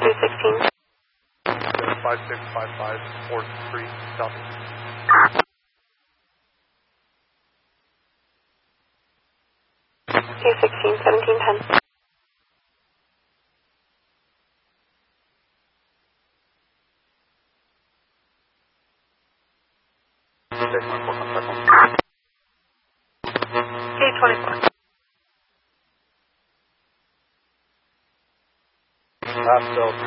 316. 5655, 4th Street, Southeast. K16, 1710. K24. Last bill.